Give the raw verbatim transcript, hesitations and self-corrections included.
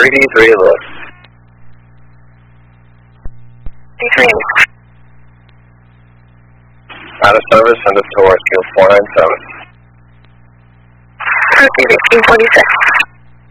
three D three look. D three. Out of service, send us to Westfield four nine seven. Proceed eighteen forty-six.